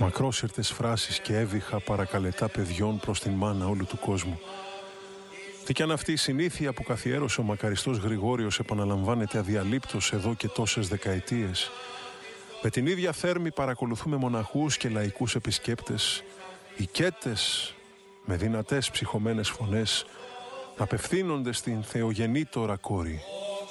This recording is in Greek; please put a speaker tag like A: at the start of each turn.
A: μακρόσυρτες φράσεις και έβυχα παρακαλετά παιδιών προς την μάνα όλου του κόσμου. Τι κι αν αυτή η συνήθεια που καθιέρωσε ο μακαριστός Γρηγόριος επαναλαμβάνεται αδιαλείπτως εδώ και τόσες δεκαετίες. Με την ίδια θέρμη παρακολουθούμε μοναχούς και λαϊκούς επισκέπτες, οικέτες με δυνατές ψυχωμένες φωνές να απευθύνονται στην θεογεννήτωρα κόρη.